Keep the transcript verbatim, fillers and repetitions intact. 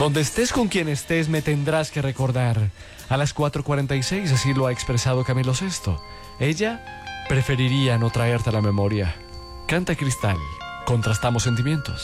Donde estés con quien estés me tendrás que recordar. A las cuatro cuarenta y seis así lo ha expresado Camilo Sesto. Ella preferiría no traerte a la memoria. Canta Cristal. Contrastamos sentimientos.